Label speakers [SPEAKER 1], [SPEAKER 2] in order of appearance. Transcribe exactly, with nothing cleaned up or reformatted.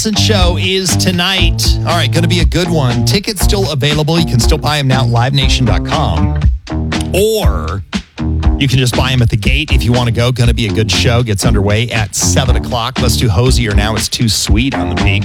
[SPEAKER 1] Show is tonight. All right, going to be a good one. Tickets still available. You can still buy them now at live nation dot com. Or you can just buy them at the gate if you want to go. Going to be a good show. Gets underway at seven o'clock. Let's do Hosier now. It's Too Sweet on the peak.